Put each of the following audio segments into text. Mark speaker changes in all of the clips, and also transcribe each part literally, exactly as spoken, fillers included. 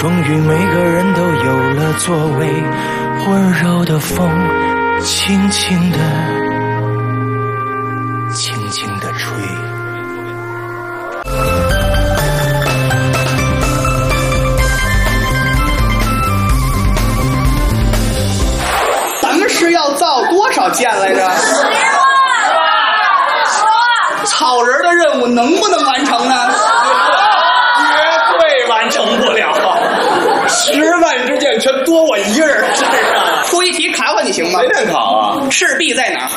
Speaker 1: 终于每个人都有了座位，温柔的风轻轻地轻轻地吹。
Speaker 2: 咱们是要造多少件来着？草人的任务能不能完成呢？
Speaker 3: 绝对完成不了，十万支箭全多我一个人身上。
Speaker 2: 出一题考考你行吗？
Speaker 3: 随便考啊！
Speaker 2: 赤壁在哪儿？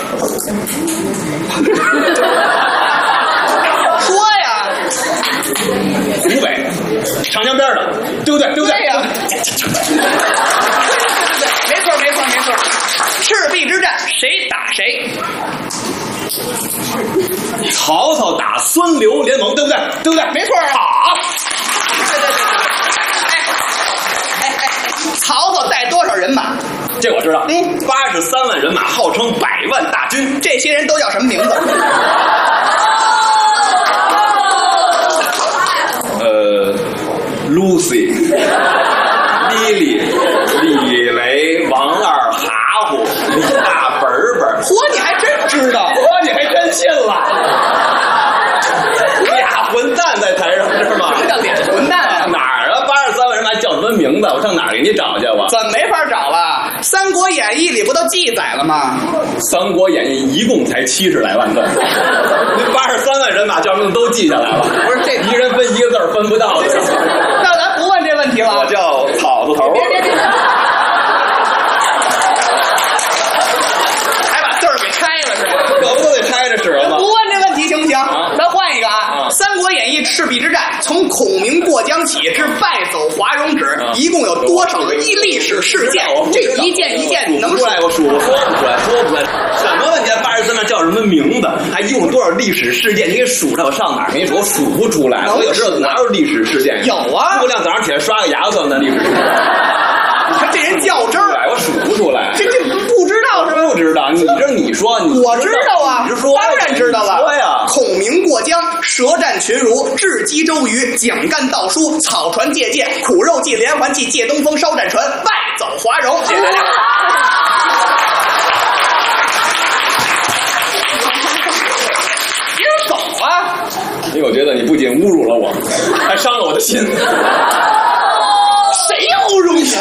Speaker 2: 说呀！
Speaker 3: 湖北，长江边的，对不对？对不对？
Speaker 2: 对呀、啊。没错，没错，没错。赤壁之战谁打谁？
Speaker 3: 曹操打孙刘联盟，对不对？对不对？
Speaker 2: 没错。好。对对对对。哎哎哎，曹操带多少人马？
Speaker 3: 这我知道。
Speaker 2: 嗯，
Speaker 3: 八十三万人马，号称百万大军。
Speaker 2: 这些人都叫什么名字？
Speaker 3: 呃 ，Lucy、莉莉、李雷、王二、哈虎、李大本本。
Speaker 2: 嚯，你还真知道！
Speaker 3: 嚯，你还真信了！俩混蛋在台上是吗？
Speaker 2: 什么叫俩混蛋啊？
Speaker 3: 哪儿啊？八十三万人马叫什么名字？我上哪儿给你找去我？
Speaker 2: 怎么没法找了？《三国演义》里不都记载了吗？
Speaker 3: 《三国演义》一共才七十来万字，那八十三万人马叫名字都记下来了。
Speaker 2: 不是这
Speaker 3: 一个人分一个字分不到的。
Speaker 2: 那咱不问这问题了。
Speaker 3: 我叫草字头。
Speaker 2: 别别别！还把字儿给拆了是吧？
Speaker 3: 可不都得拆着使了吗？
Speaker 2: 不问这问题行不行？
Speaker 3: 啊、
Speaker 2: 咱换一个啊！
Speaker 3: 啊
Speaker 2: 《三国演义》赤壁之战，从孔明过江起至败走华容止，啊、一共有多少个一历史事件？这一件一件能
Speaker 3: 数出来？我数我说不出来，说不出来。什么问题？八十三万叫什么名字？还一共多少历史事件？你给数出来，我上哪儿给你数？我数不出来。我有知道哪有历史事件？
Speaker 2: 有啊！
Speaker 3: 诸葛亮早上起来刷个牙算的历史事件。
Speaker 2: 你看这人较真儿，
Speaker 3: 我数不出来。
Speaker 2: 这这不知道是吧？
Speaker 3: 不知道，你这你说，你
Speaker 2: 我知道啊，
Speaker 3: 你是说，
Speaker 2: 当然知道了。
Speaker 3: 说呀，
Speaker 2: 孔明过江，舌战群儒，智击周瑜，蒋干盗书，草船借箭，苦肉计连环计，借东风烧战船，败走华容。谢谢大家。接着走啊！
Speaker 3: 因为我觉得你不仅侮辱了我，还伤了我的心。
Speaker 2: 谁侮辱你？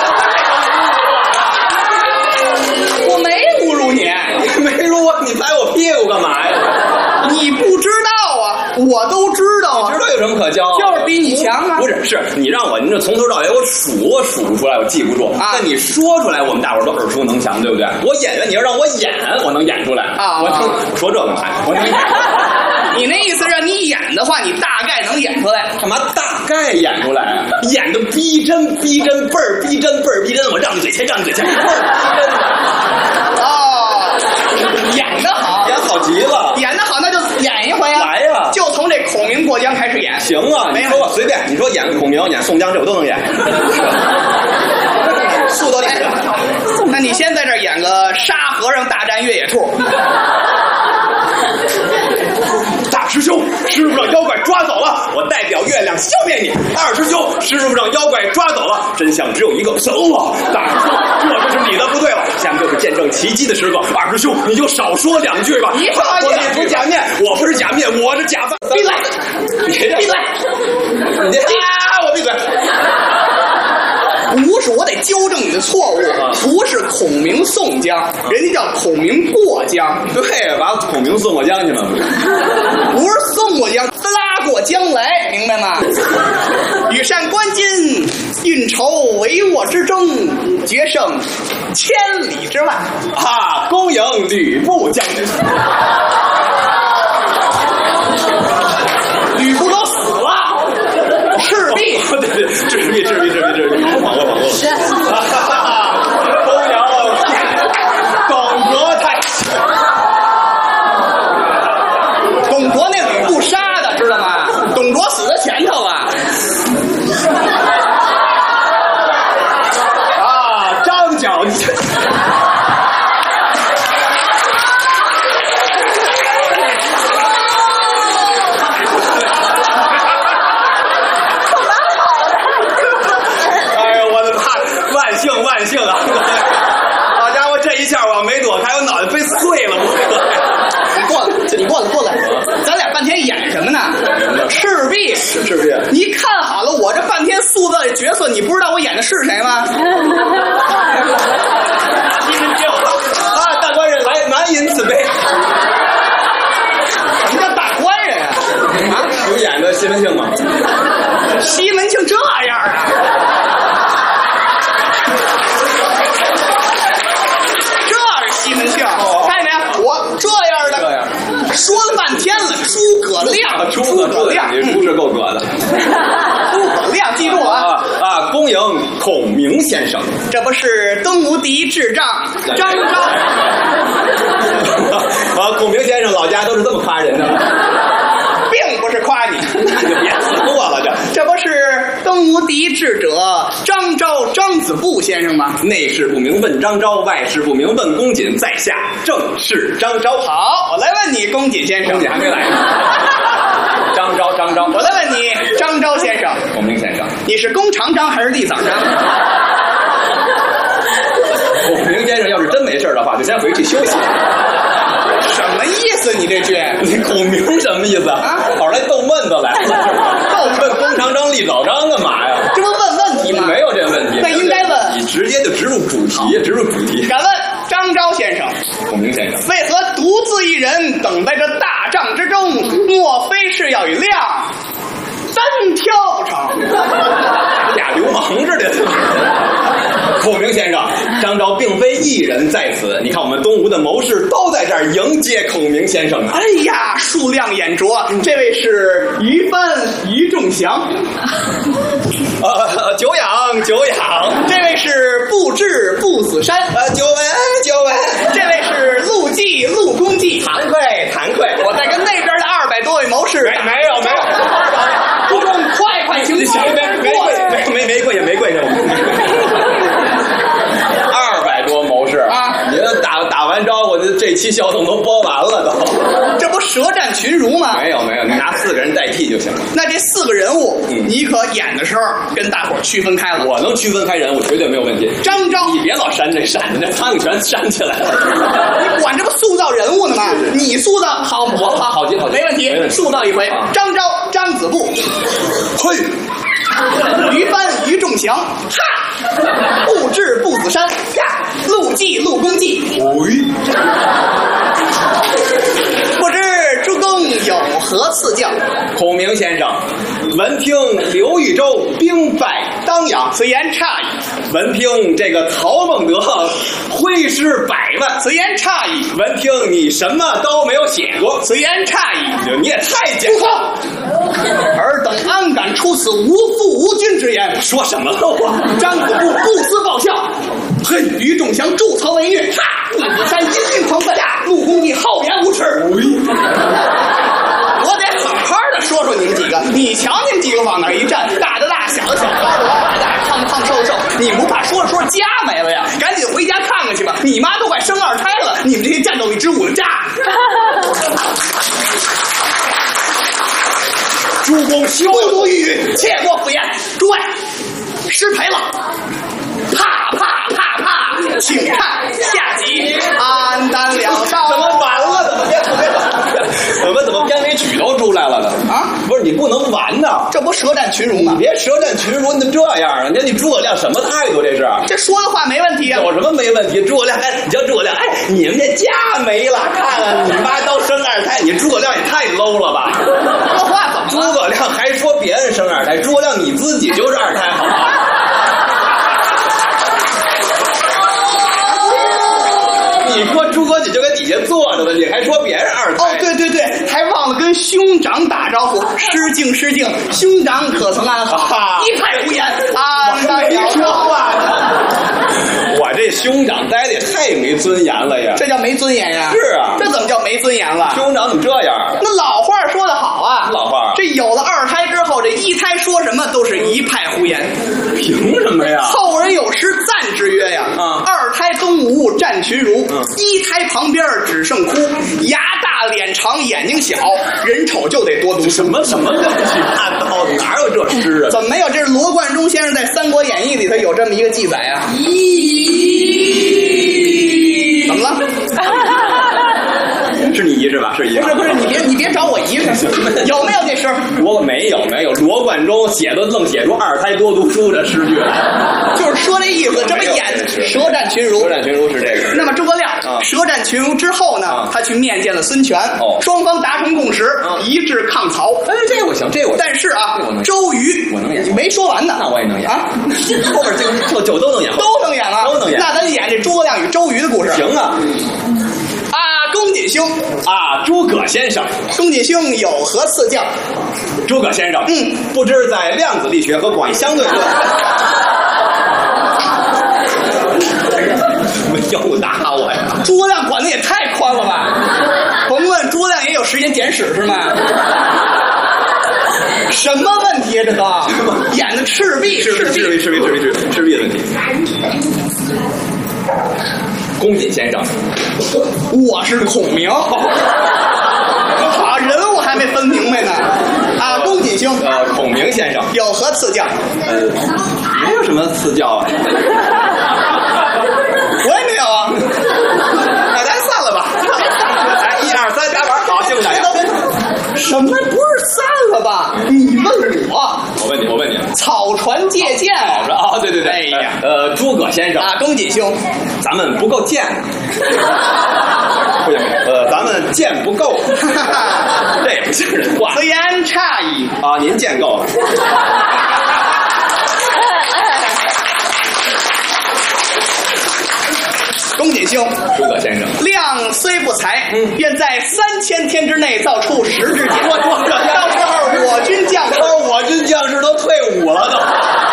Speaker 2: 我没侮辱你，
Speaker 3: 你没侮辱我，你拍我屁股干嘛呀？
Speaker 2: 你不知道啊，我都知道啊。
Speaker 3: 知道有什么可骄傲？
Speaker 2: 就是比你强啊！
Speaker 3: 不是，是你让我，你这从头到尾我数，我数不出来，我记不住。啊，但你说出来，我们大伙儿都耳熟能详，对不对？我演员，你要让我演，我能演出来啊！我听我说这干嘛呀？我能演。
Speaker 2: 你那意思让你演的话，你大概能演出来？
Speaker 3: 干嘛大概演出来啊？演的逼真逼真，倍儿逼真倍儿逼真，我让你嘴欠，让你嘴欠，倍儿逼真的。
Speaker 2: 哦，演得好，
Speaker 3: 演好极了，
Speaker 2: 演得好，那就演一回啊！
Speaker 3: 来呀、啊，
Speaker 2: 就从这孔明过江开始演。
Speaker 3: 行啊，你说吧，随便，你说演孔明，演宋江，这我都能演。
Speaker 2: 速度来，那你先在这儿演个沙和尚大战越野兔。
Speaker 3: 大师兄，师傅让妖怪抓走了，我代表月亮消灭你。二师兄，师傅让妖怪抓走了，真相只有一个，走啊！大师兄，这就是你的不对了，下面就是见证奇迹的时刻。二师兄，你就少说两句吧。
Speaker 2: 你少
Speaker 3: 我不是假面，我不是假面，我是假扮。
Speaker 2: 闭嘴！
Speaker 3: 你闭嘴！你这啊！我闭嘴！
Speaker 2: 不是，我得纠正你的错误，不是孔明宋江，人家叫孔明过江。
Speaker 3: 对，把孔明送过江去嘛，
Speaker 2: 不是送过江，拉过江来，明白吗？羽扇纶巾，运筹帷幄之中，决胜千里之外。
Speaker 3: 啊，恭迎吕布将军。
Speaker 2: 吕布都死了，赤壁，
Speaker 3: 对对，赤壁，赤壁，赤壁，赤壁，网络，网络。恭迎董卓太。
Speaker 2: 董卓那吕布杀的，知道吗？董卓死在前头了。
Speaker 3: 啊，张角，你这。
Speaker 2: 色，你不知道我演的是谁吗？
Speaker 3: 啊，大官人来，满饮此杯。
Speaker 2: 什么叫大官人啊？啊，
Speaker 3: 有演的西门庆吗？
Speaker 2: 西门庆这样啊？这是西门庆，看见没有？我这样的，
Speaker 3: 这样
Speaker 2: 说了半天了，诸葛亮，
Speaker 3: 诸葛亮，你猪是够葛的。
Speaker 2: 诸葛亮，记住啊！
Speaker 3: 啊啊！恭迎孔明先生，
Speaker 2: 这不是东吴第一智障张昭？
Speaker 3: 啊，孔明先生老家都是这么夸人的，
Speaker 2: 并不是夸你，
Speaker 3: 那就别自过了。这
Speaker 2: 这不是东吴第一智者张昭张子布先生吗？
Speaker 3: 内事不明问张昭，外事不明问公瑾，在下正是张昭。
Speaker 2: 好，我来问你，公瑾先生，
Speaker 3: 公瑾还没来呢。张昭，张昭，
Speaker 2: 我来问你，张昭先生，
Speaker 3: 孔明先生，
Speaker 2: 你是弓长张还是立枣张？
Speaker 3: 孔明先生要是真没事的话，就先回去休息。
Speaker 2: 什么意思？你这句？
Speaker 3: 你孔明什么意思啊？跑来逗闷子来了？逗问弓长张立枣张干嘛呀？
Speaker 2: 这不问问题吗？
Speaker 3: 没有这个问题。
Speaker 2: 那应该问。
Speaker 3: 你直接就直入主题，直入主题。
Speaker 2: 敢问张昭先生，
Speaker 3: 孔明先生，
Speaker 2: 为何独自一人等在这大帐之中？莫非是要与亮单挑不成？
Speaker 3: 俩流氓似的。孔明先生，张昭并非一人在此，你看我们东吴的谋士都在这儿迎接孔明先生。
Speaker 2: 哎呀，数量眼拙，这位是于帆、于仲祥，
Speaker 3: 呃，久仰久仰。
Speaker 2: 这位是布置步子山，
Speaker 3: 呃，久闻久闻。
Speaker 2: 这位是陆绩陆公绩，
Speaker 3: 惭愧惭愧。
Speaker 2: 我在跟那边的二百多位谋士，
Speaker 3: 没没有没有，
Speaker 2: 不中快快请坐，
Speaker 3: 没没没没没跪下没跪下。二百多谋士
Speaker 2: 啊！
Speaker 3: 您打打完招呼，这期小总都播完了都。
Speaker 2: 这不舌战群儒吗？
Speaker 3: 没有没有，你拿四个人代替就行了。
Speaker 2: 那这四个人物，
Speaker 3: 嗯、
Speaker 2: 你可演的时候跟大伙儿区分开了。
Speaker 3: 我能区分开人物，绝对没有问题。
Speaker 2: 张昭，
Speaker 3: 你别老扇这扇的，这苍蝇全扇起来了。
Speaker 2: 你管这不塑造人物呢吗？你塑造好，我好，
Speaker 3: 好极好极，
Speaker 2: 没问题，
Speaker 3: 没问题
Speaker 2: 塑造一回。
Speaker 3: 啊、
Speaker 2: 张昭，张子布，
Speaker 3: 嘿，
Speaker 2: 于帆，于仲祥，哈，布置步子山，呀，陆绩，陆公绩，
Speaker 3: 哎，
Speaker 2: 不知诸公有何赐教？
Speaker 3: 孔明先生，闻听刘豫州兵败当阳，
Speaker 2: 此言差矣。
Speaker 3: 闻听这个曹孟德挥师百万，
Speaker 2: 此言差矣。
Speaker 3: 闻听你什么都没有写过，
Speaker 2: 此言差矣。
Speaker 3: 你也太简
Speaker 2: 不错。尔等安敢出此无父无君之言？
Speaker 3: 说什么了我？
Speaker 2: 张子布不思报效，嘿，于仲祥助曹为虐，哈，步子山阴阴狂色下，陆公绩厚颜无耻。我得好好的说说你们几个，你瞧你们几个往那儿一站，大的大，小的小，高的高，矮的矮，胖的胖，瘦的瘦，你不怕说着说着家没了呀？赶紧回家看看去吧，你妈都快生二胎了，你们这些战斗力支舞的渣！
Speaker 3: 诸公休
Speaker 2: 不足语语，切莫敷衍。诸位，失陪了，啪啪啪啪，请看下集。安丹了道，
Speaker 3: 怎么完了？怎么编？怎么怎么编尾曲都出来了呢？
Speaker 2: 啊，
Speaker 3: 不是你不能完呐！
Speaker 2: 这不舌战群儒吗？
Speaker 3: 你别舌战群儒，你怎么这样啊？你你诸葛亮什么态度？这是？
Speaker 2: 这说的话没问题啊。
Speaker 3: 有什么没问题？诸葛亮，哎，你叫诸葛亮，哎，你们这家没了，看看你妈都生二胎，你诸葛亮也太 low 了吧？
Speaker 2: 说话怎么了？
Speaker 3: 诸葛亮还说别人生二胎，诸葛亮你自己就是二胎，好吗？你说诸葛瑾就在底下坐着呢，你还说别人二胎？
Speaker 2: 哦，对对对，还忘了跟兄长打招呼，失敬失敬，兄长可曾安好？
Speaker 3: 啊、
Speaker 2: 一派胡言，安丹
Speaker 3: 没
Speaker 2: 了
Speaker 3: 说话呢。我这兄长待的也太没尊严了呀！
Speaker 2: 这叫没尊严呀？
Speaker 3: 是啊，
Speaker 2: 这怎么叫没尊严了？
Speaker 3: 兄长怎么这样？
Speaker 2: 那老话说得好啊，
Speaker 3: 老话，
Speaker 2: 这有了二胎之后，这一胎说什么都是一派胡言。
Speaker 3: 凭什么呀？
Speaker 2: 后人有诗赞之曰呀：
Speaker 3: 啊，
Speaker 2: 二胎东吴战群儒，
Speaker 3: 嗯、
Speaker 2: 一胎旁边只剩哭，牙大脸长眼睛小，人丑就得多读。
Speaker 3: 什么什么乱七八糟的，哪有这诗啊？
Speaker 2: 怎么没有？这是罗贯中先生在《三国演义》里头有这么一个记载啊。咦，怎么了？
Speaker 3: 是你是吧？ 吧？是一。
Speaker 2: 不是不是，你别你别找我姨夫，有没有这诗？
Speaker 3: 我没有没有，罗贯中写的愣写出二胎多读书的诗句来，
Speaker 2: 就是说这意思，这么演舌战群儒。
Speaker 3: 舌战群儒是这个。
Speaker 2: 那么诸葛亮、
Speaker 3: 啊、
Speaker 2: 舌战群儒之后呢，啊、他去面见了孙权，
Speaker 3: 哦，
Speaker 2: 双方达成共识，啊、一致抗曹。
Speaker 3: 哎，这个我行，这个我。
Speaker 2: 但是啊，周瑜
Speaker 3: 我能演，
Speaker 2: 你没说完呢，
Speaker 3: 那我也能演
Speaker 2: 啊，
Speaker 3: 后边这个就都能演，
Speaker 2: 都能演啊，
Speaker 3: 都能演。
Speaker 2: 那咱演这诸葛亮与周瑜的故事。
Speaker 3: 行啊。
Speaker 2: 啊，公瑾兄
Speaker 3: 啊，诸葛先生，
Speaker 2: 公瑾兄有何赐教？
Speaker 3: 诸葛先生，
Speaker 2: 嗯，
Speaker 3: 不知在量子力学和广义相对论。又打我呀！
Speaker 2: 诸葛亮管的也太宽了吧！甭问，诸葛亮也有时间简史是吗？什么问题啊？这都演的赤壁，
Speaker 3: 赤壁，赤壁，赤壁，赤壁，赤壁，赤壁的问题。公瑾先生，
Speaker 2: 我是孔明。好，人物还没分明白呢。啊，公瑾兄，
Speaker 3: 呃，孔明先生
Speaker 2: 有何赐教？
Speaker 3: 呃，没有什么赐教啊。
Speaker 2: 我也没有啊。那咱散了吧。
Speaker 3: 来，一二三，加班，好，谢谢大家。
Speaker 2: 什么不是散了吧？你问我，
Speaker 3: 我问你，我问你，
Speaker 2: 草船借箭
Speaker 3: 啊、哦，对对对，
Speaker 2: 哎呀，
Speaker 3: 呃，诸葛先生
Speaker 2: 啊，公瑾兄，
Speaker 3: 咱们不够贱，不行，呃，咱们贱不够，这也不像人话。
Speaker 2: 此言差矣
Speaker 3: 啊，您贱够了。
Speaker 2: 公瑾兄，
Speaker 3: 诸葛先生，
Speaker 2: 亮虽不才，
Speaker 3: 嗯，
Speaker 2: 愿在三千天之内造出十支箭。我我到时候我军将士，
Speaker 3: 我军将士都退伍了都。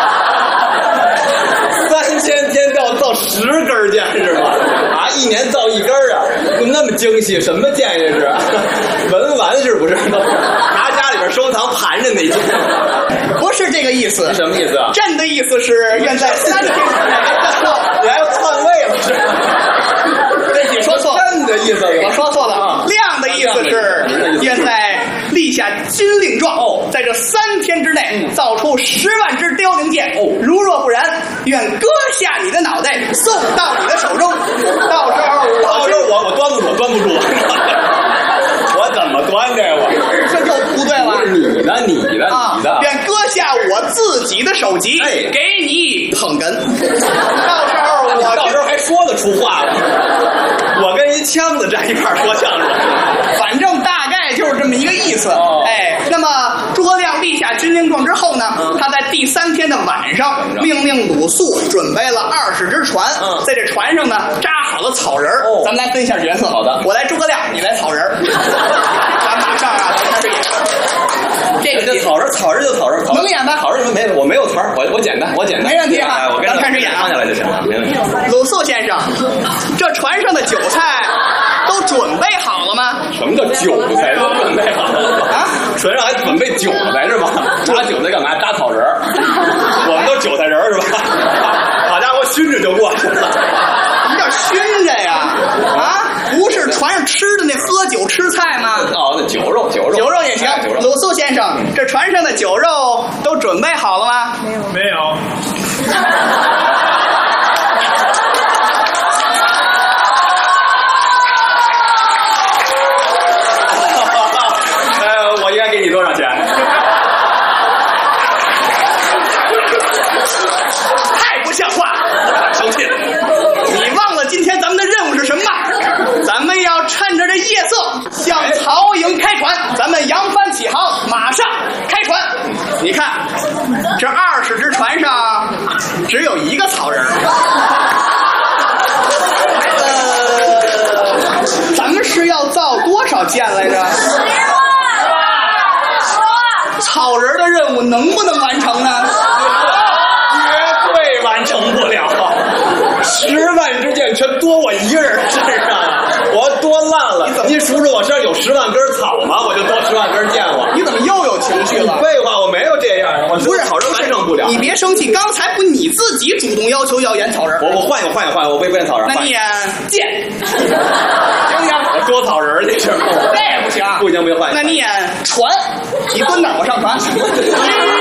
Speaker 3: 三千天要造十根箭是吧？啊，一年造一根啊，怎么那么精细？什么箭这是？文玩是不是？都拿家里边收藏盘着那箭。
Speaker 2: 不是这个意思。
Speaker 3: 什么意思啊？
Speaker 2: 朕的意思是愿在三千天之内。
Speaker 3: 你还要篡位了是？
Speaker 2: 对不起，说错了。
Speaker 3: 朕的意思，
Speaker 2: 我说错了啊。亮的意思是愿在立下军令状，哦，在这三天之内造出十万支凋零箭。哦，如若不然，愿割下你的脑袋送到你的手中。到时候我，
Speaker 3: 到时候我我端不住，端不住。我怎么端这我？
Speaker 2: 这就不对了。
Speaker 3: 你的，你的，
Speaker 2: 啊、
Speaker 3: 你的。
Speaker 2: 愿割下我自己的首级，
Speaker 3: 哎，
Speaker 2: 给你捧哏。到时候我
Speaker 3: 到时候还说得出话了。我跟一枪子站一块儿说相声，
Speaker 2: 反正大概就是这么一个意思。
Speaker 3: 哦、
Speaker 2: 哎，那么诸葛亮立下军令状之后呢，嗯、他在第三天的晚上命令鲁肃准备了二十只船，嗯、在这船上呢扎好了草人。哦，咱们来分一下角色。
Speaker 3: 好的，
Speaker 2: 我来诸葛亮，你来草人。咱马上啊，开始演。这个
Speaker 3: 草人，草人就草人，
Speaker 2: 能演吧？
Speaker 3: 草人没，我没有词儿，我我简单，我简单，
Speaker 2: 没问题啊。
Speaker 3: 我跟
Speaker 2: 咱开始演啊，
Speaker 3: 放下来就行了，没问题。
Speaker 2: 鲁肃先生，这船上的酒菜都准备好了吗？
Speaker 3: 什么叫韭菜都准备好了啊？船上还准备韭菜是吧？扎韭菜干嘛？扎草人儿，我们都韭菜人是吧？好家伙，熏着就过去了。
Speaker 2: 什么叫熏着呀？啊，不是船上吃的那喝酒吃菜吗？
Speaker 3: 哦，那酒肉，酒肉，
Speaker 2: 酒肉也行。鲁肃先生，这船上的酒肉都准备好了吗？
Speaker 4: 没有，没有。
Speaker 3: 呃，我应该给你多少钱？
Speaker 2: 太不像话！
Speaker 3: 生气了。
Speaker 2: 你忘了今天咱们的任务是什么吗？咱们要趁着这夜色向曹营开船，咱们扬帆起航，马上开船。你看，这二十只船上只有一个草人。呃，咱们是要造多少箭来着？草人的任务能不能完成呢？
Speaker 3: 绝对完成不了。十万支箭全多我一个人身上啊！我多烂了！您数数我身上有十万根草吗？我就多十万根箭我。
Speaker 2: 你怎么又有情绪了？
Speaker 3: 废话，我没有这样，我
Speaker 2: 不是
Speaker 3: 草人完成不了。
Speaker 2: 你别生气，刚才不你自己主动要求要演草人？
Speaker 3: 我我换一个换一个换一个，我不演草人。
Speaker 2: 那你演剑，行不行？
Speaker 3: 我多草人这是。
Speaker 2: 这也不行。
Speaker 3: 不行不行，换一个。
Speaker 2: 那你演船，你蹲哪儿？我上船。